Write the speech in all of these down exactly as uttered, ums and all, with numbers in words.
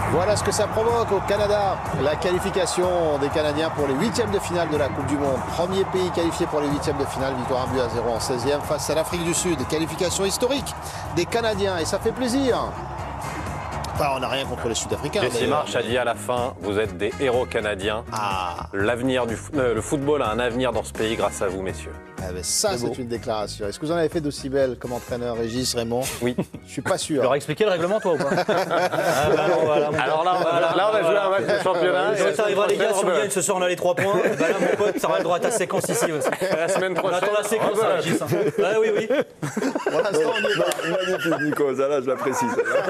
Voilà ce que ça provoque au Canada, la qualification des Canadiens pour les huitièmes de finale de la Coupe du Monde. Premier pays qualifié pour les huitièmes de finale, victoire un but à zéro en seizième face à l'Afrique du Sud. Qualification historique des Canadiens et ça fait plaisir. Enfin, on n'a rien contre les Sud-Africains. Jesse Marsch a dit à la fin, vous êtes des héros canadiens. Ah. L'avenir du euh, le football a un avenir dans ce pays grâce à vous, messieurs. Ah ben ça, c'est, c'est une déclaration. Est-ce que vous en avez fait d'aussi belle comme entraîneur, Régis, Raymond? Oui. Je suis pas sûr. Tu leur as expliqué le règlement, toi, ou pas? ah, bah non, voilà, Alors là, voilà, là, on a joué un match de championnat. Ça arrivera, les gars, si on gagne ce soir, on a les trois points. Bah là, mon pote, ça aura le droit à ta séquence ici aussi. La semaine prochaine. On attend la séquence, hein, Régis. Hein. Ah oui, oui. Pour l'instant, on est pas. Magnifique, Nico. Ça, là, je l'apprécie.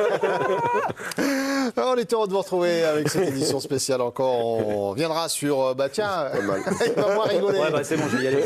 On est heureux de vous retrouver avec cette édition spéciale encore. On reviendra sur... Bah tiens, il va moins rigoler. Ouais, bah c'est bon, je vais y aller.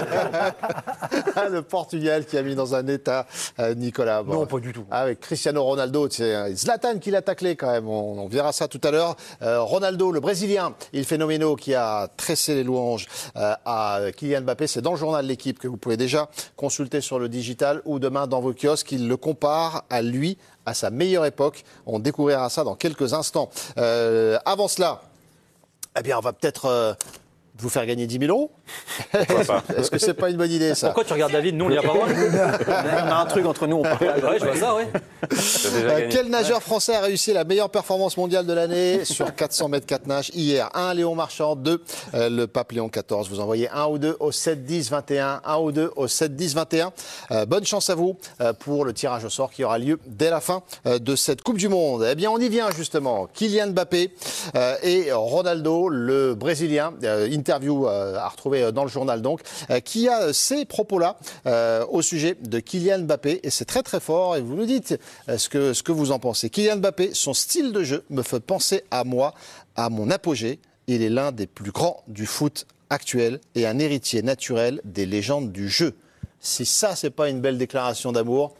Le Portugal qui a mis dans un état euh, Nicolas. Bon, non, pas du tout. Avec Cristiano Ronaldo, c'est Zlatan qui l'a taclé quand même. On, on verra ça tout à l'heure. Euh, Ronaldo, le Brésilien, il phénoménal qui a tressé les louanges euh, à Kylian Mbappé. C'est dans le journal de l'équipe que vous pouvez déjà consulter sur le digital ou demain dans vos kiosques. Il le compare à lui, à sa meilleure époque. On découvrira ça dans quelques instants. Euh, avant cela, eh bien, on va peut-être... Euh, vous faire gagner dix mille euros. Est-ce que c'est pas une bonne idée, ça? Pourquoi tu regardes David? Nous, on n'y a pas droit. On a un truc entre nous, on partage. Ouais, je vois ça, oui. Euh, quel nageur français a réussi la meilleure performance mondiale de l'année sur quatre cents mètres quatre nages hier? un, Léon Marchand. deux, euh, le pape Léon quatorze. Vous envoyez un ou deux au sept dix vingt et un. un ou deux au sept dix vingt et un. Euh, bonne chance à vous euh, pour le tirage au sort qui aura lieu dès la fin euh, de cette Coupe du Monde. Eh bien, on y vient justement. Kylian Mbappé euh, et Ronaldo, le Brésilien, euh, interview euh, à retrouver dans le journal donc, euh, qui a ces propos-là euh, au sujet de Kylian Mbappé et c'est très très fort et vous nous dites euh, ce, que, ce que vous en pensez. Kylian Mbappé, son style de jeu me fait penser à moi, à mon apogée. Il est l'un des plus grands du foot actuel et un héritier naturel des légendes du jeu. Si ça, c'est pas une belle déclaration d'amour...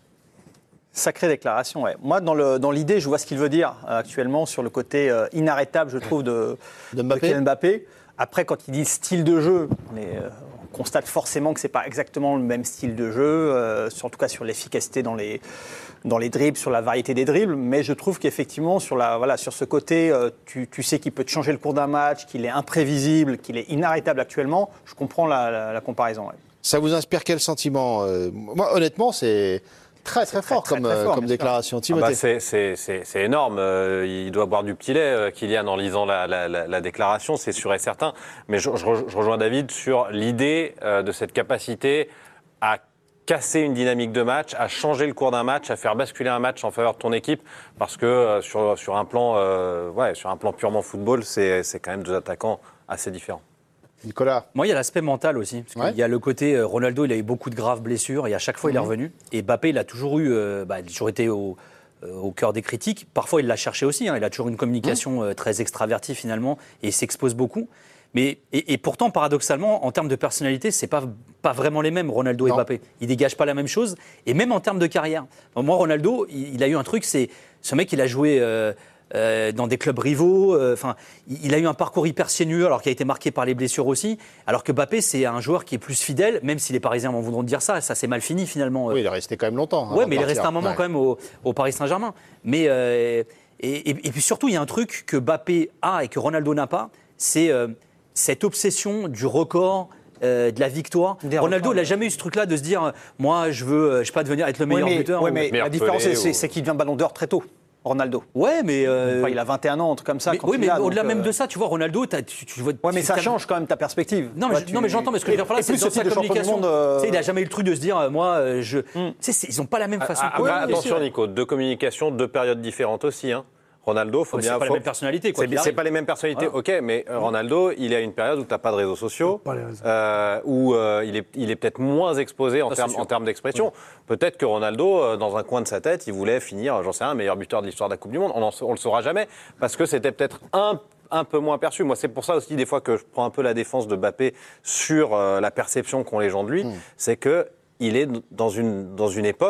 Sacrée déclaration, ouais. Moi, dans, le, dans l'idée, je vois ce qu'il veut dire euh, actuellement sur le côté euh, inarrêtable, je trouve, de, de, Mbappé. de Kylian Mbappé. Après, quand il dit style de jeu, on, est, euh, on constate forcément que ce n'est pas exactement le même style de jeu, euh, sur, en tout cas sur l'efficacité dans les, dans les dribbles, sur la variété des dribbles. Mais je trouve qu'effectivement, sur, la, voilà, sur ce côté, euh, tu, tu sais qu'il peut te changer le cours d'un match, qu'il est imprévisible, qu'il est inarrêtable actuellement. Je comprends la, la, la comparaison. Ouais. Ça vous inspire quel sentiment? euh, Moi, honnêtement, c'est... Très très fort très, comme, très, très fort, comme déclaration. Timothée. Ah bah c'est, c'est, c'est, c'est énorme. Euh, il doit boire du petit lait, euh, Kylian, en lisant la, la, la, la déclaration, c'est sûr et certain. Mais je, je, je rejoins David sur l'idée euh, de cette capacité à casser une dynamique de match, à changer le cours d'un match, à faire basculer un match en faveur de ton équipe. Parce que euh, sur, sur, un plan, euh, ouais, sur un plan purement football, c'est, c'est quand même deux attaquants assez différents. Nicolas. Moi, il y a l'aspect mental aussi. Parce ouais. Il y a le côté, euh, Ronaldo, il a eu beaucoup de graves blessures et à chaque fois, mmh. il est revenu. Et Mbappé, il a toujours eu, euh, bah, il a toujours été au, euh, au cœur des critiques. Parfois, il l'a cherché aussi. Hein. Il a toujours une communication mmh. euh, très extravertie finalement et il s'expose beaucoup. Mais, et, et pourtant, paradoxalement, en termes de personnalité, c'est pas, pas vraiment les mêmes, Ronaldo non. et Mbappé. Ils dégagent pas la même chose. Et même en termes de carrière. Donc, moi, Ronaldo, il, il a eu un truc, c'est ce mec, il a joué... Euh, Euh, dans des clubs rivaux, enfin, euh, il a eu un parcours hyper sinueux, alors qu'il a été marqué par les blessures aussi. Alors que Mbappé, c'est un joueur qui est plus fidèle, même si les Parisiens m'en voudront dire ça, ça s'est mal fini finalement. Oui, il est resté quand même longtemps. Oui, mais il est resté un moment ouais. quand même au, au Paris Saint-Germain. Mais euh, et, et, et puis surtout, il y a un truc que Mbappé a et que Ronaldo n'a pas, c'est euh, cette obsession du record. Euh, de la victoire. Des Ronaldo, records, il n'a jamais eu ce truc-là de se dire, euh, moi, je veux, euh, je sais pas, devenir être le meilleur oui, mais, buteur. Oui, ou... mais la différence, c'est, c'est, c'est qu'il devient Ballon d'Or très tôt. Ronaldo. Ouais, mais. Euh... Enfin, il a vingt et un ans, un truc comme ça. Mais, quand oui, mais a, au-delà donc, même euh... de ça, tu vois, Ronaldo, tu, tu, tu vois. Ouais, mais ça change quand même ta perspective. Non, mais, ouais, je, tu... non, mais j'entends, mais ce que je veux dire par là, c'est dans sa communication. Monde, euh... Tu sais, il n'a jamais eu le truc de se dire, moi, je. Mm. Tu sais, ils n'ont pas la même façon. Ah, ah, ah, attention, Nico, deux communications, deux périodes différentes aussi, hein. Ronaldo, faut ouais, bien. C'est pas faut... les mêmes personnalités, quoi. C'est, c'est pas les mêmes personnalités, voilà. Ok, mais euh, Ronaldo, il a une période où tu n'as pas de réseaux sociaux, euh, où euh, il, est, il est peut-être moins exposé en termes en termes d'expression. Ouais. Peut-être que Ronaldo, euh, dans un coin de sa tête, il voulait finir, j'en sais rien, meilleur buteur de l'histoire de la Coupe du Monde. On ne le saura jamais, parce que c'était peut-être un un peu moins perçu. Moi, c'est pour ça aussi, des fois, que je prends un peu la défense de Mbappé sur euh, la perception qu'ont les gens de lui. Mmh. C'est qu'il est dans une, dans une époque.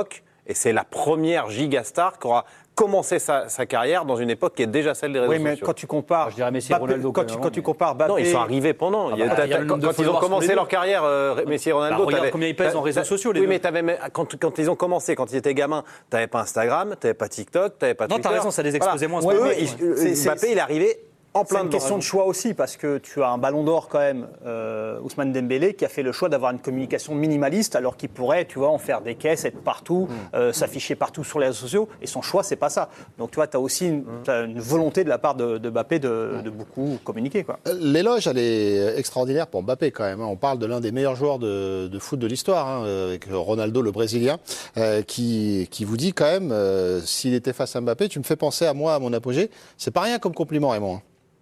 Et c'est la première gigastar qui aura commencé sa, sa carrière dans une époque qui est déjà celle des réseaux oui, mais sociaux. quand tu compares, je dirais Messi, Bappé, Ronaldo, quand, tu, quand tu compares Bappé, non, ils sont arrivés pendant. Ah Il y a- bah, t'as- il y a t'as- le quand, nombre de quand ils ont followers commencé sur les leur deux. carrière, euh, Messi et Ronaldo, Bah, regarde t'avais- combien ils pèsent t'as- en réseaux t'as- sociaux, les Oui, deux. mais t'avais même- quand, quand ils ont commencé, quand ils étaient gamins, t'avais pas Instagram, t'avais pas TikTok, t'avais pas Non, Twitter. t'as raison, ça les exposait moins à ce Ouais, moment-là. eux, ils- Ouais. C'est- c'est- Mbappé, il est arrivé en c'est plein une dedans. question de choix aussi, parce que tu as un ballon d'or quand même, euh, Ousmane Dembélé, qui a fait le choix d'avoir une communication minimaliste, alors qu'il pourrait, tu vois, en faire des caisses, être partout, Mm. euh, s'afficher partout sur les réseaux sociaux, et son choix, c'est pas ça. Donc tu vois, tu as aussi une, t'as une volonté de la part de, de Mbappé de, de beaucoup communiquer, quoi. L'éloge, elle est extraordinaire pour Mbappé quand même. On parle de l'un des meilleurs joueurs de, de foot de l'histoire, hein, avec Ronaldo, le Brésilien, euh, qui, qui vous dit quand même, euh, s'il était face à Mbappé, tu me fais penser à moi, à mon apogée. C'est pas rien comme compliment, Raymond.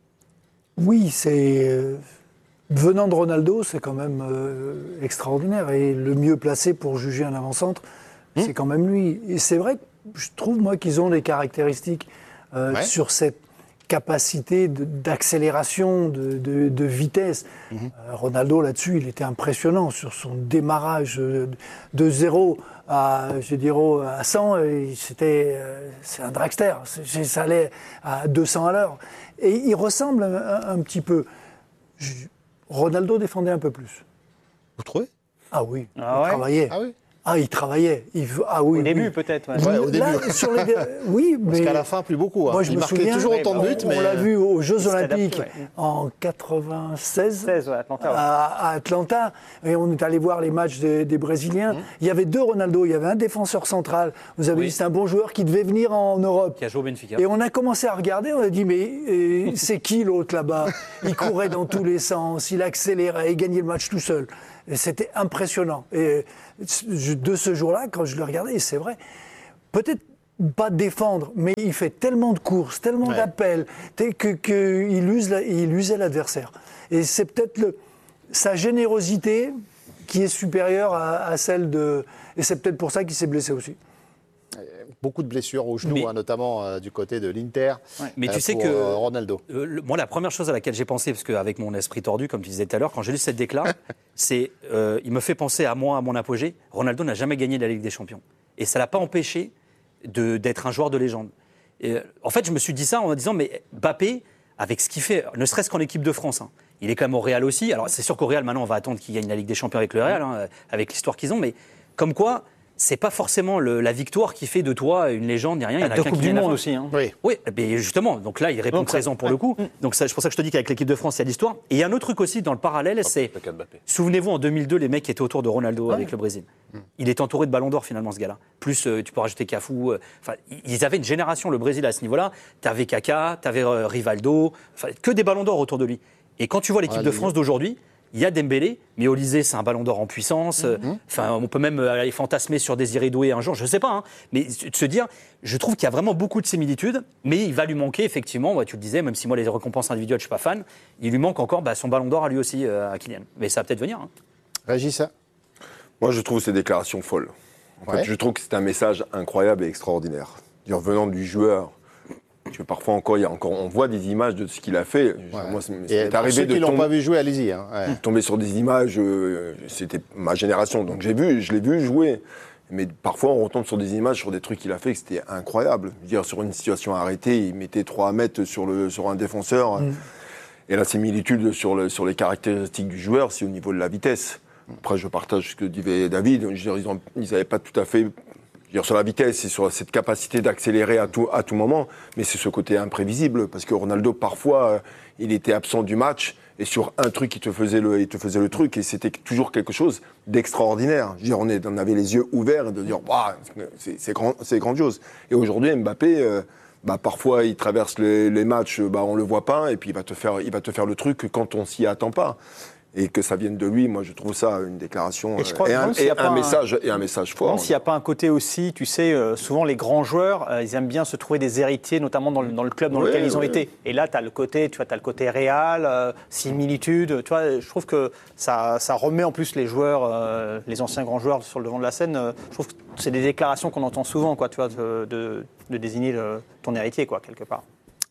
Oui, c'est euh, venant de Ronaldo, c'est quand même euh, extraordinaire. Et le mieux placé pour juger un avant-centre, Mmh. c'est quand même lui. Et c'est vrai que je trouve, moi, qu'ils ont des caractéristiques euh, Ouais. sur cette capacité de- d'accélération, de, de- de vitesse. Mmh. Euh, Ronaldo, là-dessus, il était impressionnant sur son démarrage euh, de zéro à, je dirais, à cent. et C'était, euh, c'est un dragster. C'est- Ça allait à deux cents à l'heure. Et il ressemble un, un- un petit peu. Je- Ronaldo défendait un peu plus. Vous trouvez? Ah oui, Ah il ouais travaillait. Ah oui. Ah, il travaillait. Il, ah oui, Au début, oui. peut-être. ouais. Ouais, au Là, début. sur les, oui, mais Parce qu'à la fin, plus beaucoup. Hein. moi, je il me marquait souviens, toujours oui, autant de bah, buts, on, mais on l'a vu aux Jeux s'est adapté, Olympiques ouais. en quatre-vingt-seize. seize, ouais, Atlanta, ouais. À, à Atlanta, et on est allé voir les matchs des, des Brésiliens. Il y avait deux Ronaldo, il y avait un défenseur central. Vous avez Oui. dit c'est un bon joueur qui devait venir en Europe. Qui a joué au Benfica. Et on a commencé à regarder, on a dit mais euh, c'est qui l'autre là-bas? Il courait dans tous les sens, il accélérait, il gagnait le match tout seul. Et c'était impressionnant. Et je- de ce jour-là, quand je le regardais, et c'est vrai, peut-être pas défendre, mais il fait tellement de courses, tellement Ouais. d'appels, qu'il que, que il use la- il usait l'adversaire. Et c'est peut-être le- sa générosité qui est supérieure à, à celle de... Et c'est peut-être pour ça qu'il s'est blessé aussi. beaucoup de blessures au genou, Mais- hein, notamment euh, du côté de l'Inter. Mais euh, tu sais pour, que euh, Ronaldo. Euh, le- moi, la première chose à laquelle j'ai pensé, parce qu'avec mon esprit tordu, comme tu disais tout à l'heure, quand j'ai lu cette déclat, c'est, euh, il me fait penser à moi, à mon apogée. Ronaldo n'a jamais gagné la Ligue des Champions. Et ça l'a pas empêché de- d'être un joueur de légende. Et, euh, en fait, je me suis dit ça en me disant, mais Mbappé, avec ce qu'il fait, ne serait-ce qu'en équipe de France, hein, il est quand même au Real aussi. Alors, c'est sûr qu'au Real, maintenant, on va attendre qu'il gagne la Ligue des Champions avec le Real, hein, avec l'histoire qu'ils ont, mais comme quoi, c'est pas forcément le- la victoire qui fait de toi une légende, ni rien. Il y en a Deux qu'un Coupes qui du vient à la Monde fin. aussi. Hein. Oui. Oui, mais justement, donc là, il répond Donc, ça- présent pour le coup. Donc ça, c'est pour ça que je te dis qu'avec l'équipe de France, il y a l'histoire. Et il y a un autre truc aussi dans le parallèle, c'est, le cas de Mbappé. souvenez-vous, en deux mille deux, les mecs qui étaient autour de Ronaldo avec le Brésil. Il est entouré de ballons d'or finalement, ce gars-là. Plus, euh, tu peux rajouter Cafu. euh, Enfin, ils avaient une génération, le Brésil, à ce niveau-là. T'avais Kaka, t'avais euh, Rivaldo, enfin, que des ballons d'or autour de lui. Et quand tu vois l'équipe Ouais, de les- France d'aujourd'hui, il y a Dembélé, mais Olysée, c'est un ballon d'or en puissance. Euh, Enfin, on peut même euh, aller fantasmer sur Désiré Doué un jour, je sais pas. hein. Mais de se dire, je trouve qu'il y a vraiment beaucoup de similitudes, mais il va lui manquer effectivement. Ouais, tu le disais, même si moi les récompenses individuelles, je suis pas fan, il lui manque encore bah, son ballon d'or à lui aussi, euh, à Kylian. Mais ça va peut-être venir. hein. Régis, ça Moi, je trouve ces déclarations folles. En Ouais. fait, je trouve que c'est un message incroyable et extraordinaire. Dire, venant du joueur, que parfois encore, il y a encore, on voit des images de ce qu'il a fait. Ouais. Moi, c'est Et c'est pour arrivé ceux de qui l'ont tomber, pas vu jouer, allez-y. Hein. Ouais. tomber sur des images. euh, c'était ma génération, donc j'ai vu, je l'ai vu jouer. Mais parfois, on retombe sur des images, sur des trucs qu'il a fait, que c'était incroyable. Je veux dire, sur une situation arrêtée, il mettait trois mètres sur, le, sur un défenseur. Et la similitude sur, le, sur les caractéristiques du joueur, c'est au niveau de la vitesse. Après, je partage ce que disait David. Je veux dire, ils n'avaient pas tout à fait... Je veux dire, sur la vitesse et sur cette capacité d'accélérer à tout, à tout moment, mais c'est ce côté imprévisible, parce que Ronaldo, parfois, euh, il était absent du match, et sur un truc, il te faisait le, il te faisait le truc, et c'était toujours quelque chose d'extraordinaire. Je veux dire, on, est, on avait les yeux ouverts, et de dire, waouh, c'est, c'est, grand, c'est grandiose. Et aujourd'hui, Mbappé, euh, bah, parfois, il traverse les, les matchs, bah, on le voit pas, et puis il va te faire, il va te faire le truc quand on s'y attend pas. Et que ça vienne de lui, moi je trouve ça une déclaration Et je crois euh, et, que un, non, s'il y et a pas un un- message et un message fort. Non, s'il n'y a pas un côté aussi, tu sais, euh, souvent les grands joueurs, euh, ils aiment bien se trouver des héritiers, notamment dans le, dans le club dans Ouais, lequel ils ont ouais. été. Et là, tu as le côté, tu vois, tu as le côté réel, euh, similitude. Tu vois, je trouve que ça, ça remet en plus les joueurs, euh, les anciens grands joueurs sur le devant de la scène. Euh, je trouve que c'est des déclarations qu'on entend souvent, quoi, tu vois, de, de, de désigner le- ton héritier, quoi, quelque part.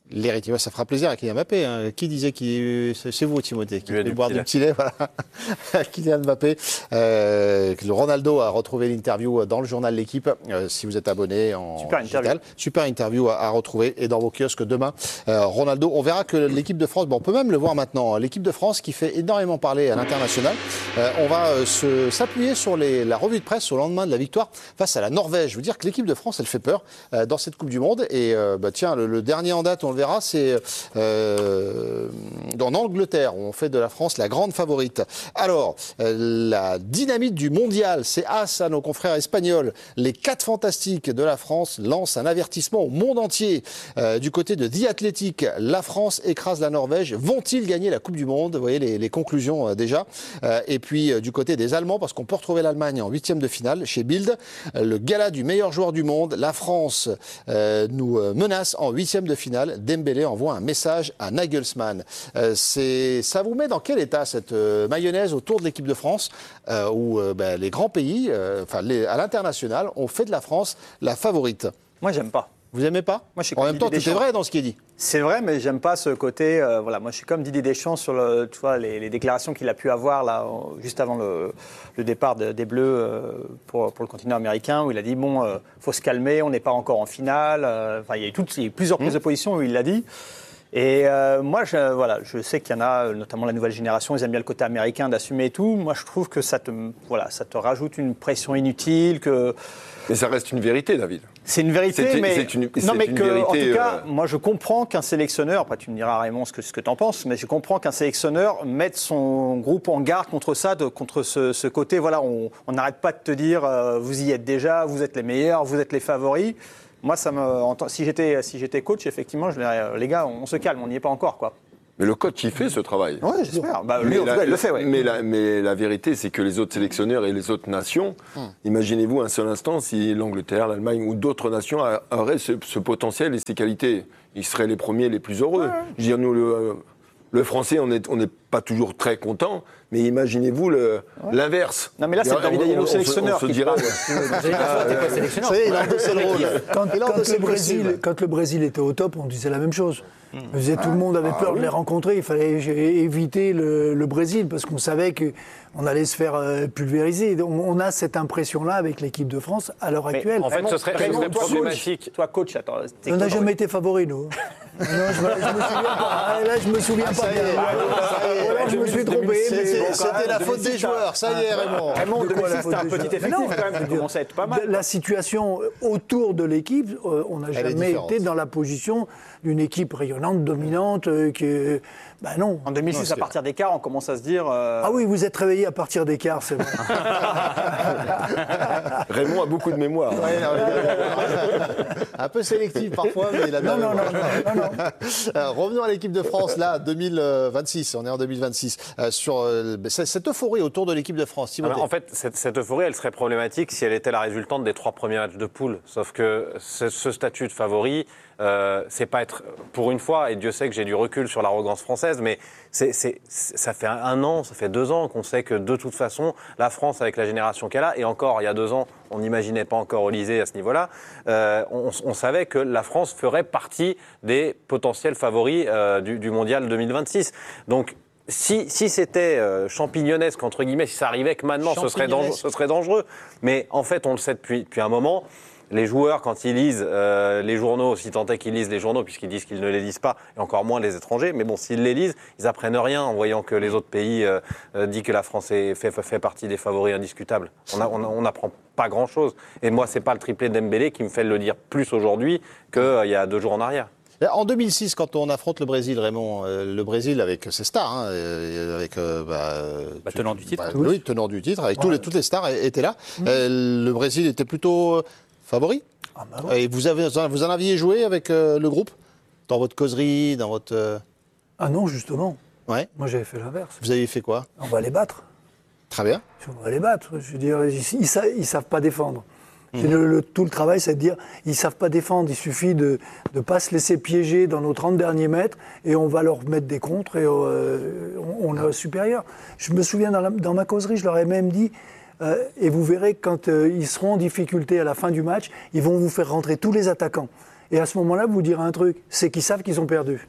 L'héritier, ça fera plaisir à Kylian Mbappé. Hein. Qui disait que c'est vous, Timothée, qui peut boire du petit lait, voilà. Kylian Mbappé. Euh, Ronaldo a retrouvé l'interview dans le journal L'Équipe. Euh, si vous êtes abonné en Super digital, interview. super interview à, à retrouver et dans vos kiosques demain. Euh, Ronaldo, on verra que l'équipe de France, bon, on peut même le voir maintenant. L'équipe de France qui fait énormément parler à l'international. Euh, on va euh, se, s'appuyer sur les, la revue de presse au lendemain de la victoire face à la Norvège. Je veux dire que l'équipe de France, elle fait peur euh, dans cette Coupe du Monde. Et euh, bah, tiens, le, le dernier en date, on le verra, c'est euh, en Angleterre, où on fait de la France la grande favorite. Alors, euh, la dynamite du mondial, c'est as à nos confrères espagnols. Les quatre fantastiques de la France lancent un avertissement au monde entier. Euh, du côté de The Athletic, la France écrase la Norvège. Vont-ils gagner la Coupe du Monde? Vous voyez les, les conclusions euh, déjà. Euh, et puis, euh, du côté des Allemands, parce qu'on peut retrouver l'Allemagne en huitième de finale, chez Bild, euh, le gala du meilleur joueur du monde, la France euh, nous euh, menace en huitième de finale. Dembélé envoie un message à Nagelsmann. Euh, c'est, ça vous met dans quel état cette euh, mayonnaise autour de l'équipe de France euh, où euh, ben, les grands pays, euh, enfin les, à l'international, ont fait de la France la favorite? Moi, j'aime pas. Vous aimez pas? Moi, je suis En comme même temps, tout Didier est Deschamps. vrai dans ce qui est dit. C'est vrai, mais j'aime pas ce côté. Euh, voilà, moi, je suis comme Didier Deschamps sur le, tu vois, les, les déclarations qu'il a pu avoir là, juste avant le, le départ de, des Bleus euh, pour, pour le continent américain, où il a dit bon, euh, faut se calmer, on n'est pas encore en finale. Euh, enfin, il y a eu toutes, il y a eu plusieurs prises de position où il l'a dit. Et euh, moi, je, voilà, je sais qu'il y en a, notamment la nouvelle génération, ils aiment bien le côté américain d'assumer et tout. Moi, je trouve que ça te, voilà, ça te rajoute une pression inutile. Que Mais ça reste une vérité, David. c'est une vérité, C'est- mais c'est une- non, c'est mais une que, vérité, en tout cas, euh, moi, je comprends qu'un sélectionneur, après tu me diras Raymond ce que ce que t'en penses, mais je comprends qu'un sélectionneur mette son groupe en garde contre ça, de, contre ce, ce côté. Voilà, on on n'arrête pas de te dire, euh, vous y êtes déjà, vous êtes les meilleurs, vous êtes les favoris. Moi, ça me, en tant- si j'étais, si j'étais coach, effectivement, je dirais, les gars, on se calme, on n'y est pas encore, quoi. Mais le coach, il fait ce travail. Ouais, j'espère. Bah, lui, Mais en tout la, cas, il le fait, ouais. mais, la, mais la vérité, c'est que les autres sélectionneurs et les autres nations, imaginez-vous un seul instant si l'Angleterre, l'Allemagne ou d'autres nations a- auraient ce, ce potentiel et ces qualités. Ils seraient les premiers, les plus heureux. Je veux dire, nous, le, le Français, on n'est on n'est pas toujours très content, mais imaginez-vous le- l'inverse. Non, mais là, c'est On- David on- Ayello, on se- sélectionneur, On se qui dira. Ça y est, il a endossé le rôle. Quand, Il a quand endossé le le Brésil, costume. quand le Brésil était au top, on disait la même chose. On disait, tout le monde avait peur de les rencontrer. Il fallait éviter le, le Brésil parce qu'on savait qu'on allait se faire euh, pulvériser. Donc, on a cette impression-là avec l'équipe de France à l'heure Mais actuelle. en fait, ce serait, ce Raymond, serait toi, problématique. coach, toi, coach, attends. t'es on n'a coach, jamais été favoris, nous. non, je, me- je me souviens pas. Là, je me souviens pas Ça y bien. est, ça y est. Ou alors, je me suis trompé. mais C'était bon, quand c'était même, la faute des joueurs. Ça y est, Raymond. Raymond, De quoi, la deux mille six, c'était un faute petit déjà effectif Mais non, quand même, qui commençait à être pas mal. La situation autour de l'équipe, euh, on n'a Elle est jamais différente. été dans la position d'une équipe rayonnante, dominante, euh, que... Ben non. En deux mille six, Non, à c'est partir des quarts, on commence à se dire. euh, Ah oui, vous êtes réveillé à partir des quarts, c'est bon. Raymond a beaucoup de mémoire. Un peu sélectif parfois, mais il a bien Non, non, raison. non, non, non. Euh, revenons à l'équipe de France, là, deux mille vingt-six, on est en deux mille vingt-six, euh, sur euh, c- cette euphorie autour de l'équipe de France. Timothée. Alors, en fait, cette, cette euphorie, elle serait problématique si elle était la résultante des trois premiers matchs de poule. Sauf que ce, ce statut de favori, euh, c'est pas être, pour une fois, et Dieu sait que j'ai du recul sur l'arrogance française, mais c'est, c'est, c'est- ça fait un an, ça fait deux ans qu'on sait que de toute façon, la France, avec la génération qu'elle a, et encore il y a deux ans, on n'imaginait pas encore Olysée à ce niveau-là, euh, on, on savait que la France ferait partie des potentiels favoris euh, du, du mondial deux mille vingt-six. Donc, Si, si c'était euh, champignonesque, entre guillemets, si ça arrivait que maintenant, ce serait, dangereux, ce serait dangereux. Mais en fait, on le sait depuis, depuis un moment. Les joueurs, quand ils lisent euh, les journaux, si tant est qu'ils lisent les journaux, puisqu'ils disent qu'ils ne les lisent pas, et encore moins les étrangers, mais bon, s'ils les lisent, ils apprennent rien en voyant que les autres pays euh, euh, disent que la France est, fait, fait partie des favoris indiscutables. On on n'apprend pas grand-chose. Et moi, c'est pas le triplé Dembélé qui me fait le dire plus aujourd'hui qu'il euh, y a deux jours en arrière. En deux mille six, quand on affronte le Brésil, Raymond, euh, le Brésil avec ses stars, hein, euh, avec euh, bah, Bah, tenant du titre. bah, oui, tenant du titre, avec tous les, toutes les stars étaient là. Euh, le Brésil était plutôt euh, favori. Ah bah ouais. Et vous avez, vous en aviez joué avec euh, le groupe dans votre causerie, dans votre. euh, Ah non, justement. Ouais. Moi, j'avais fait l'inverse. Vous avez fait quoi? On va les battre. Très bien. On va les battre. Je veux dire, ils ne savent, ils savent pas défendre. C'est le, le- tout le travail, c'est de dire, ils ne savent pas défendre. Il suffit de ne pas se laisser piéger dans nos trente derniers mètres et on va leur mettre des contres et euh, on, on est supérieur. Je me souviens, dans, la- dans ma causerie, je leur ai même dit, euh, et vous verrez, quand euh, ils seront en difficulté à la fin du match, ils vont vous faire rentrer tous les attaquants. Et à ce moment-là, vous direz un truc, c'est qu'ils savent qu'ils ont perdu.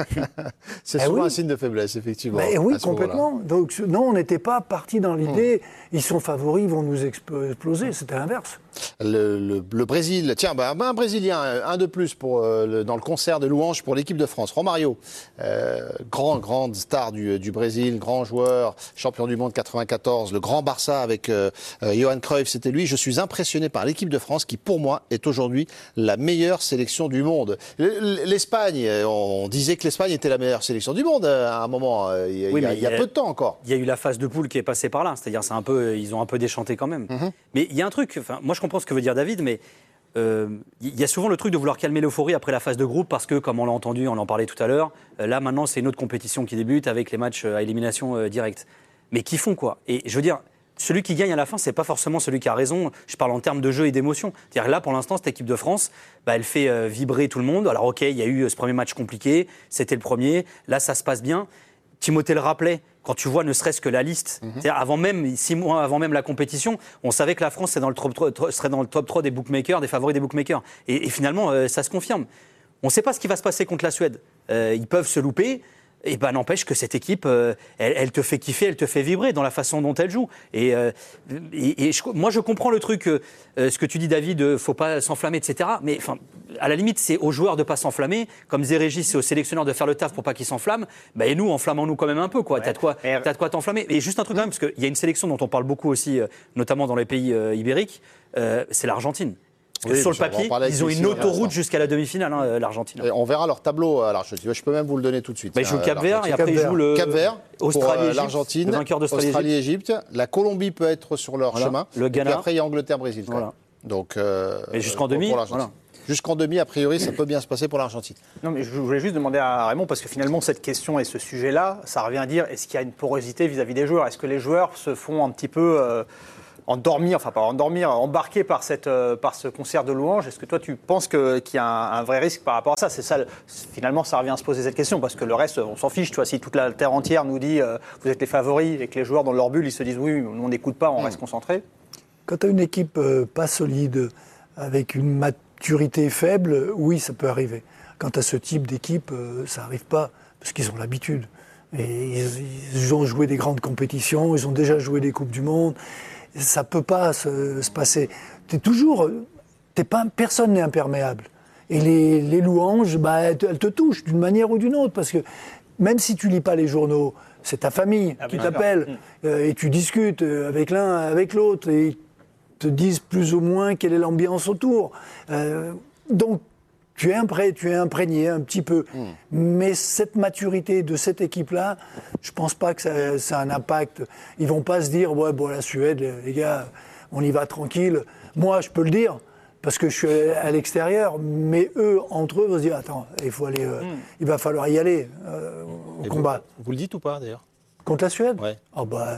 C'est eh souvent oui. un signe de faiblesse, effectivement. Ben oui, à ce complètement. Donc non, on n'était pas parti dans l'idée, mmh. ils sont favoris, ils vont nous exploser. C'était l'inverse. Le, le, le Brésil, tiens, bah, un Brésilien, un de plus pour, euh, le, dans le concert de louanges pour l'équipe de France. Romario, euh, grand, grande star du, du Brésil, grand joueur, champion du monde quatre-vingt-quatorze, le grand Barça avec euh, euh, Johan Cruyff, c'était lui. Je suis impressionné par l'équipe de France qui, pour moi, est aujourd'hui la meilleure sélection du monde. L'Espagne, on disait que l'Espagne était la meilleure sélection du monde à un moment, il y a, oui, il y a, il y a peu de temps encore. Il y a eu la phase de poule qui est passée par là, c'est-à-dire c'est un peu, ils ont un peu déchanté quand même. Mm-hmm. Mais il y a un truc, enfin, moi je comprends ce que veut dire David, mais euh, il y a souvent le truc de vouloir calmer l'euphorie après la phase de groupe parce que, comme on l'a entendu, on en parlait tout à l'heure, euh, là maintenant c'est une autre compétition qui débute avec les matchs à élimination euh, directe. Mais qui font quoi? Et je veux dire, celui qui gagne à la fin, c'est pas forcément celui qui a raison. Je parle en termes de jeu et d'émotion. C'est-à-dire là, pour l'instant, cette équipe de France, bah, elle fait euh, vibrer tout le monde. Alors ok, il y a eu ce premier match compliqué, c'était le premier. Là, ça se passe bien. Timothée le rappelait. Quand tu vois ne serait-ce que la liste, mm-hmm. c'est-à-dire avant même, six mois avant même la compétition, on savait que la France serait dans le top trois, serait dans le top trois des bookmakers, des favoris des bookmakers. Et, et finalement, euh, ça se confirme. On ne sait pas ce qui va se passer contre la Suède. Euh, ils peuvent se louper. Et ben n'empêche que cette équipe, euh, elle, elle te fait kiffer, elle te fait vibrer dans la façon dont elle joue. Et, euh, et, et je, moi, je comprends le truc, euh, ce que tu dis, David, euh, faut pas s'enflammer, et cetera. Mais enfin, à la limite, c'est aux joueurs de pas s'enflammer. Comme disait Régis, c'est aux sélectionneurs de faire le taf pour pas qu'ils s'enflamment. Ben, et nous, enflammons-nous quand même un peu, quoi. Ouais. T'as de quoi, t'as de quoi t'enflammer. Et juste un truc quand même, parce qu'il y a une sélection dont on parle beaucoup aussi, euh, notamment dans les pays euh, ibériques, euh, c'est l'Argentine. Parce que oui, sur le papier, ils ont une autoroute jusqu'à la demi-finale, hein, l'Argentine. Et on verra leur tableau. Alors, je, je peux même vous le donner tout de suite. Bah, ils jouent Cap-Vert et après ils jouent le Cap-Vert, Australie, l'Argentine, le vainqueur d'Australie-Égypte. La Colombie peut être sur leur voilà. chemin. Le Ghana. Et puis après, il y a Angleterre-Brésil. Voilà. Donc, euh, et jusqu'en demi. Voilà. Jusqu'en demi, a priori, ça peut bien se passer pour l'Argentine. Non, mais je voulais juste demander à Raymond, parce que finalement, cette question et ce sujet-là, ça revient à dire, est-ce qu'il y a une porosité vis-à-vis des joueurs? Est-ce que les joueurs se font un petit peu... Euh, endormir, enfin pas endormir, embarqué par, cette, euh, par ce concert de louanges. Est-ce que toi tu penses que, qu'il y a un, un vrai risque par rapport à ça? C'est ça, finalement ça revient à se poser cette question, parce que le reste on s'en fiche. Tu vois, si toute la terre entière nous dit euh, vous êtes les favoris et que les joueurs dans leur bulle ils se disent oui, nous on n'écoute pas, on mmh. reste concentré. Quand tu as une équipe euh, pas solide, avec une maturité faible, oui ça peut arriver. Quand tu as ce type d'équipe, euh, ça n'arrive pas, parce qu'ils ont l'habitude. Et ils, ils ont joué des grandes compétitions, ils ont déjà joué des Coupes du Monde. Ça ne peut pas se, se passer. T'es toujours, t'es pas, personne n'est imperméable. Et les, les louanges, bah, elles, elles te touchent d'une manière ou d'une autre. Parce que même si tu ne lis pas les journaux, c'est ta famille ah, qui t'appelle. Euh, et tu discutes avec l'un, avec l'autre. Et ils te disent plus ou moins quelle est l'ambiance autour. Euh, donc, tu es, impré, tu es imprégné un petit peu. Mmh. Mais cette maturité de cette équipe-là, je ne pense pas que ça, ça a un impact. Ils ne vont pas se dire, ouais, bon, la Suède, les gars, on y va tranquille. Moi, je peux le dire, parce que je suis à l'extérieur. Mais eux, entre eux, vont se dire, attends, il, faut aller, euh, mmh. il va falloir y aller euh, au Et combat. Vous, vous le dites ou pas, d'ailleurs? Contre la Suède? Ouais. Oh bah...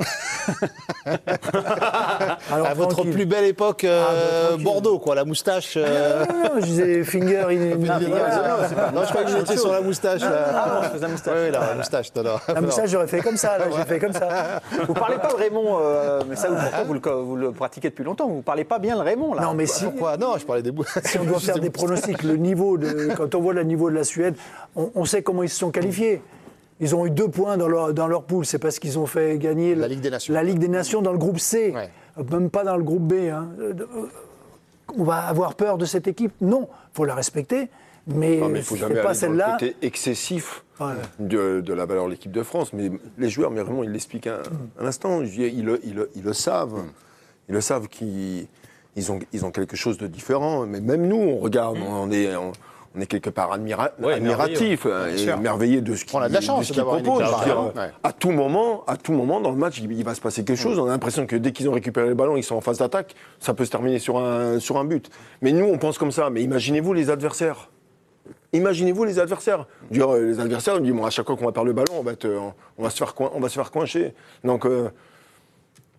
Alors, à votre plus belle époque, euh, ah, bah, Bordeaux, quoi, la moustache. Euh... Non, non, non, je disais finger in... non, non, non, je crois que j'étais sur la moustache. Non, là. non, non, je faisais la moustache. Oui, la moustache, non, non. La moustache, j'aurais fait comme ça, là, j'ai fait comme ça. Vous parlez pas de Raymond, euh, mais ça, pourtant, vous, le, vous le pratiquez depuis longtemps, vous parlez pas bien le Raymond, là. Non, mais si... Pourquoi? Non, je parlais des bouts. Si on doit faire des pronostics, le niveau de... Quand on voit le niveau de la Suède, on, on sait comment ils se sont qualifiés. Ils ont eu deux points dans leur, dans leur poule. C'est parce qu'ils ont fait gagner la Ligue des Nations, la Ligue des Nations dans le groupe C, ouais. Même pas dans le groupe B. Hein. On va avoir peur de cette équipe? Non, il faut la respecter. Mais il ne faut jamais pas aller celle-là. dans le côté excessif ouais. de, de la valeur de l'équipe de France. Mais les joueurs, mais vraiment, ils l'expliquent un, un instant. Ils, ils, ils, ils le savent. Mm. Ils le savent qu'ils ils ont, ils ont quelque chose de différent. Mais même nous, on regarde, mm. on est... On, On est quelque part admira- ouais, admiratif, émerveillé de ce qu'il qu propose. Ouais. À tout moment, à tout moment dans le match, il, il va se passer quelque chose. On a l'impression que dès qu'ils ont récupéré le ballon, ils sont en phase d'attaque, ça peut se terminer sur un, sur un but. Mais nous, on pense comme ça. Mais imaginez-vous les adversaires. Imaginez-vous les adversaires. Dire, les adversaires, on dit, bon, à chaque fois qu'on va perdre le ballon, on va, te, on va, se, faire coin, on va se faire coincher. Donc... Euh,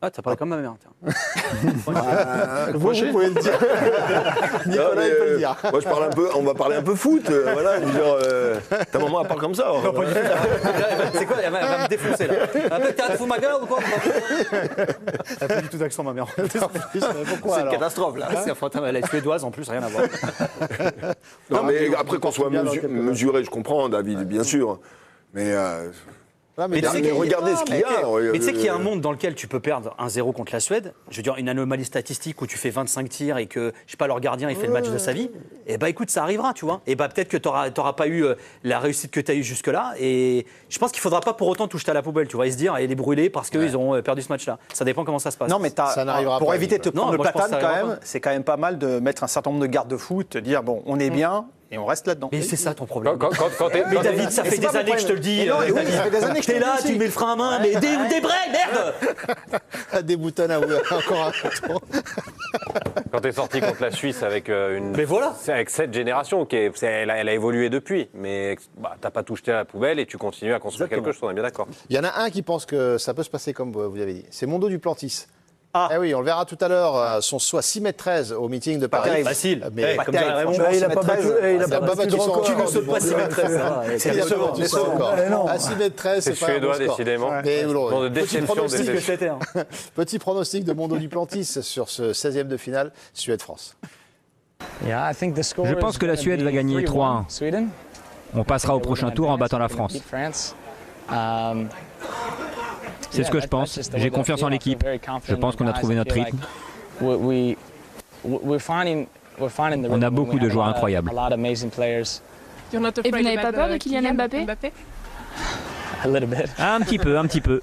Ah, t'as parlé comme ma mère, tiens. Euh, vous, vous pouvez le dire. Nicolas, Non, mais, il peut le euh, dire. Moi, je parle un peu, on va parler un peu foot. euh, voilà, je veux dire, euh, ta maman, elle parle comme ça. hein. C'est quoi? Elle va, elle va me défoncer là. Un peu, t'as fou ma gueule ou quoi? Elle a pas du tout d'accent, ma mère. Pourquoi C'est une alors catastrophe là. C'est enfin, elle est suédoise en plus, rien à voir. Non, mais mais après qu'on soit Portugal, mesu- dans quelques mesuré, je comprends, David, bien sûr. Mais, euh, Ah, mais Mais tu sais mais qu'il- regardez ce qu'il y a. Mais tu sais qu'il y a un euh, monde dans lequel tu peux perdre un zéro contre la Suède. Je veux dire, une anomalie statistique où tu fais vingt-cinq tirs et que, je sais pas, leur gardien, il fait le match de sa vie. Et bah écoute, ça arrivera, tu vois. Et bah peut-être que tu n'auras pas eu euh, la réussite que tu as eue jusque-là. Et je pense qu'il faudra pas pour autant tout jeter à la poubelle, tu vois, et se dire, et les brûler parce qu'ils ouais. ont perdu ce match-là. Ça dépend comment ça se passe. Non, mais t'as- Ça n'arrivera pour pas, éviter de te Nicolas. prendre Non, le moi, je pense platane, que ça quand n'arrivera même, c'est quand même pas mal de mettre un certain nombre de garde-fous, te dire, bon, on est bien et on reste là-dedans. Mais c'est ça ton problème. Quand, quand, quand t'es- Mais quand t'es- David, ça Mais fait c'est pas des mon années que je te le problème. dis. Mais non, euh, et oui, David. ça fait des années que je T'es te le là, dis tu aussi. mets le frein à main, mais des, des breaks, merde. Des boutons à ouvrir encore un bouton. Quand tu es sorti contre la Suisse avec euh, une. Mais voilà. C'est avec cette génération, qui est, c'est- elle, a, elle a évolué depuis, mais bah, t'as pas tout jeté à la poubelle et tu continues à construire Exactement. quelque chose, on est bien d'accord. Il y en a un qui pense que ça peut se passer comme vous avez dit. C'est Mondo Duplantis. Ah. Eh oui, on le verra tout à l'heure. euh, Son saut à six mètres treize au meeting de Paris. terrible. Facile. Mais- Eh, Pas comme dirait terrible, Raymond. franchement. il n'a pas battu, treize, eh, il a il a pas pas battu battu de son record. record. Tu ne sautes pas six mètres treize. C'est C'est décevant, décevant. son record. Eh non. À six mètres treize, C'est c'est pas un suédois, bon score. décidément. Mais bon, Bon, de petit déception, pronostic, déception. que c'était. Hein. petit pronostic de Mondo Duplantis sur ce seizième de finale, Suède-France. Je pense que la Suède va gagner trois un. On passera au prochain tour en battant la France. C'est ce que je pense. J'ai confiance en l'équipe. Je pense qu'on a trouvé notre rythme. On a beaucoup de joueurs incroyables. Et vous n'avez pas peur de Kylian Mbappé? Un petit peu, un petit peu.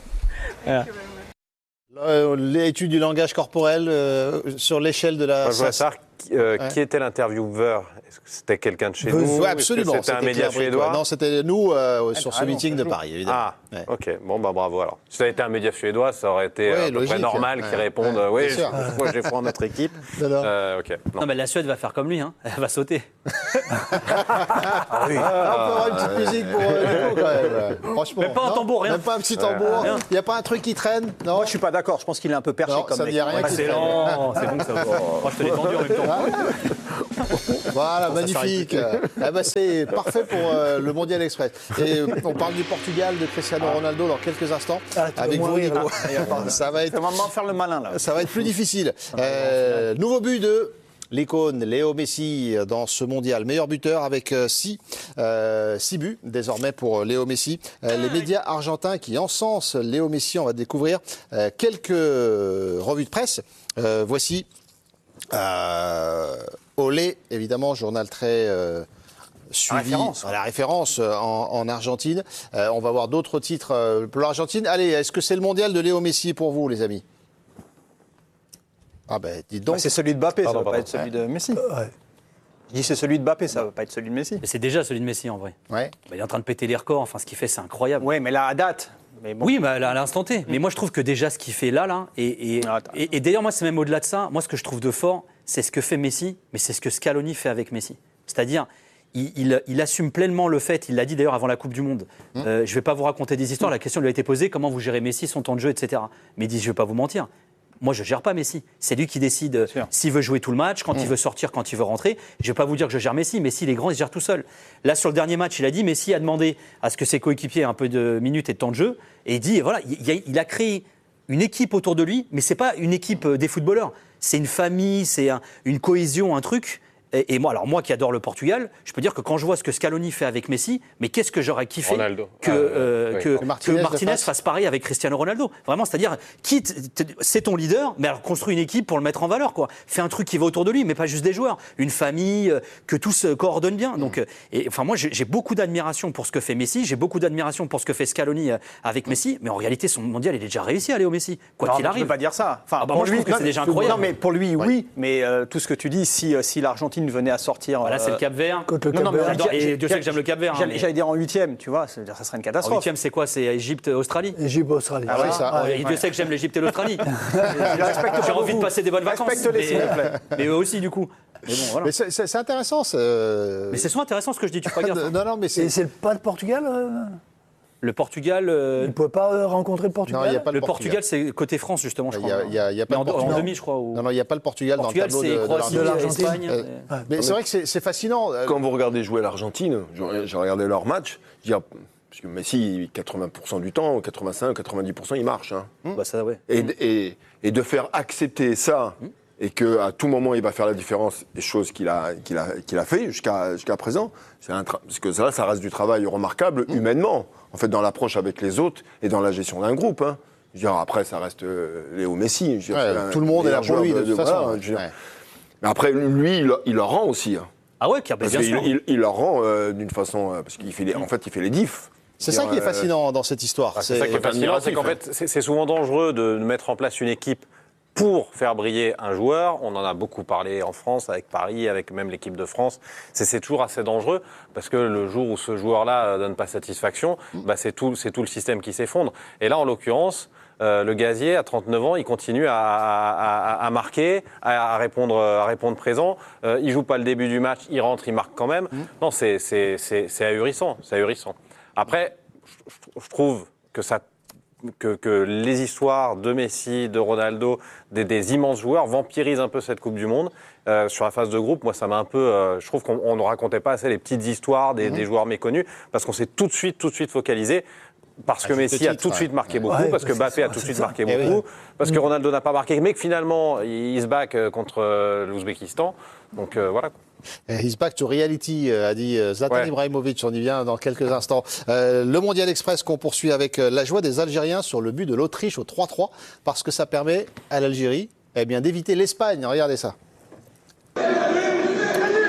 Euh, L'étude du langage corporel euh, sur l'échelle de la. Moi, je voudrais savoir qui, euh, Ouais. qui était l'intervieweur. Est-ce que c'était quelqu'un de chez Oui, nous? absolument. Est-ce que C'était un média Claire Brick, suédois? ouais. Non, c'était nous euh, sur ce carrément, meeting de c'est Paris, évidemment. Ah, Ouais. ok. Bon, bah bravo alors. Si ça avait été un média suédois, ça aurait été Oui, euh, à peu logique. près normal qu'ils Ouais. répondent Ouais, oui, bien sûr. moi j'ai foi en notre équipe. Non, non. Euh, ok. Non. Non, mais la Suède va faire comme lui. Hein. Elle va sauter. Ah, on peut avoir une petite musique pour euh, Nico, quand même. Franchement. Même pas un Non, tambour, rien. Même pas un petit tambour. rien. Il n'y a pas un truc qui traîne. Non. Moi, je suis pas d'accord. Je pense qu'il est un peu perché Non, comme ça me mec. dit rien. Ouais, qui c'est- traîne. Excellent. C'est bon que ça va. Moi, je te l'ai vendu en même temps. Voilà, magnifique. Ah bah, c'est parfait pour euh, le Mondial Express. Et euh, on parle du Portugal, de Cristiano Ronaldo dans quelques instants. Ah, tu vas avec moins vous, rire, Nico. Ça va C'est être, vraiment faire le malin, là. ça va être plus difficile. Euh, nouveau but de l'icône Léo Messi dans ce mondial. Meilleur buteur avec euh, six, euh, six buts désormais pour Léo Messi. Euh, les médias argentins qui encensent Léo Messi, on va découvrir euh, quelques revues de presse. Euh, voici euh, Olé, évidemment, journal très euh, suivi, référence. à la référence euh, en, en Argentine. Euh, on va voir d'autres titres euh, pour l'Argentine. Allez, est-ce que c'est le mondial de Léo Messi pour vous, les amis? Ah ben, dites donc. Ouais, c'est celui de Mbappé, ça Pardon, va pas pardon. être celui de Messi. Ouais. Je dis c'est celui de Mbappé, ça va pas être celui de Messi. Mais c'est déjà celui de Messi en vrai. Ouais. Bah, il est en train de péter les records. Enfin, ce qu'il fait, c'est incroyable. Ouais, mais là, à date. Mais bon. Oui, mais à l'instant T. Mais moi, je trouve que déjà, ce qu'il fait là, là, et, et, Ah, attends. et, et d'ailleurs, moi, c'est même au-delà de ça. Moi, ce que je trouve de fort, c'est ce que fait Messi, mais c'est ce que Scaloni fait avec Messi. C'est-à-dire, il, il, il assume pleinement le fait, il l'a dit d'ailleurs avant la Coupe du Monde. Euh, je ne vais pas vous raconter des histoires. La question lui a été posée comment vous gérez Messi, son temps de jeu, et cetera. Mais il dit je ne vais pas vous mentir. Moi, je ne gère pas Messi. C'est lui qui décide sûr. s'il veut jouer tout le match, quand il veut sortir, quand il veut rentrer. Je ne vais pas vous dire que je gère Messi. Messi, il est grand, il se gère tout seul. Là, sur le dernier match, il a dit Messi a demandé à ce que ses coéquipiers aient un peu de minutes et de temps de jeu. Et il dit, et voilà, il, il a créé une équipe autour de lui, mais ce n'est pas une équipe des footballeurs. C'est une famille, c'est un- une cohésion, un truc. Et, et moi, alors moi qui adore le Portugal, je peux dire que quand je vois ce que Scaloni fait avec Messi, mais qu'est-ce que j'aurais kiffé Ronaldo. que, Ah, euh, oui. que, Que Martinez que le Martinez fasse. fasse pareil avec Cristiano Ronaldo. Vraiment, c'est-à-dire, quitte, t- c'est ton leader, mais alors construis une équipe pour le mettre en valeur, quoi. Fais un truc qui va autour de lui, mais pas juste des joueurs. Une famille, euh, que tout se coordonne bien. Donc, euh, et, enfin, moi, j'ai j'ai beaucoup d'admiration pour ce que fait Messi, j'ai beaucoup d'admiration pour ce que fait Scaloni euh, avec Messi, mais en réalité, son mondial, il est déjà réussi à aller au Messi, quoi Non, qu'il mais tu arrive. peux pas dire ça. Enfin, Ah bah pour moi, je lui, trouve que non, c'est déjà non, incroyable. mais pour lui, oui. Mais euh, tout ce que tu dis, si, euh, si l'Argentine venait à sortir. Voilà, c'est euh, le Cap-Vert. Contre le Non, non, mais Cap-Vert. J'adore- j'ai- et Dieu sait que j'aime le Cap-Vert. hein, J'allais mais- j'allais dire en huitième, tu vois, ça veut dire ça serait une En catastrophe. huitième, c'est quoi? C'est Égypte-Australie. Égypte, Australie. Ah ouais, C'est ça. Et Dieu sait que j'aime l'Égypte et l'Australie. respecte J'ai pas envie de beaucoup. passer des bonnes vacances. Respecte-les, mais- s'il vous plaît. Mais eux aussi, du coup. Mais bon, voilà. Mais c'est- c'est c'est intéressant. c'est- Mais c'est souvent intéressant ce que je dis, tu feras gaffe. non, non, mais Et c'est. c'est le pas le Portugal euh Le Portugal. Euh... Il ne pouvait pas euh, rencontrer le Portugal. Non, il n'y a pas le le Portugal, Portugal c'est côté France, justement, je Il crois. y a, il y a, il y a pas en, en demi, je crois. Ou... Non, non, il n'y a pas le Portugal, Portugal dans le tableau de, Croatie, de l'Argentine. L'Argentine. Euh, Ouais. mais c'est vrai que c'est, c'est fascinant. Quand vous regardez jouer l'Argentine, j'ai regardé leur match, je dis, parce que Messi, quatre-vingts pour cent du temps, quatre-vingt-cinq, quatre-vingt-dix pour cent, il marche. Hein. Mmh. Bah ça, ouais. Et, et, et de faire accepter ça, mmh. et qu'à tout moment, il va faire la différence, des choses qu'il a, qu'il a, qu'il a fait jusqu'à, jusqu'à présent, c'est un tra- parce que ça, ça reste du travail remarquable, mmh. humainement, en fait, dans l'approche avec les autres et dans la gestion d'un groupe. Hein. Je veux dire, après, ça reste euh, Léo Messi. Je veux dire, ouais, un, tout le monde est là pour lui, de, de toute façon. Voilà, je veux dire. Mais après, lui, il, il leur rend aussi. Hein. Ah ouais, bien parce sûr. Il, il, il leur rend euh, d'une façon... Euh, parce qu'il fait les, en fait, il fait les diffs. C'est ça qui est fascinant dans cette histoire. Ah, c'est, c'est ça qui est fascinant, c'est qu'en fait, c'est, c'est souvent dangereux de mettre en place une équipe pour faire briller un joueur. On en a beaucoup parlé en France, avec Paris, avec même l'équipe de France. C'est, c'est toujours assez dangereux, parce que le jour où ce joueur-là donne pas satisfaction, bah c'est tout, c'est tout le système qui s'effondre. Et là, en l'occurrence, euh, le Gazier, à trente-neuf ans, il continue à, à, à, à marquer, à, à, répondre, à répondre présent. Euh, il joue pas le début du match, il rentre, il marque quand même. Mmh. Non, c'est, c'est, c'est, c'est ahurissant, c'est ahurissant. Après, je, je trouve que ça Que, que les histoires de Messi, de Ronaldo, des, des immenses joueurs vampirisent un peu cette Coupe du Monde. Euh, sur la phase de groupe, moi, ça m'a un peu... Euh, je trouve qu'on on ne racontait pas assez les petites histoires des, mmh. des joueurs méconnus, parce qu'on s'est tout de suite, tout de suite focalisé. Parce que ah, Messi titre, a tout de suite marqué ouais. beaucoup, ouais, parce que Mbappé a tout de suite ça. marqué et beaucoup, oui. parce que Ronaldo n'a pas marqué, mais que finalement, il se back contre l'Ouzbékistan. Donc euh, voilà. He's back to reality, a dit Zlatan ouais. Ibrahimovic. On y vient dans quelques instants. Euh, le Mondial Express qu'on poursuit avec la joie des Algériens sur le but de l'Autriche au trois trois, parce que ça permet à l'Algérie eh bien, d'éviter l'Espagne. Regardez ça.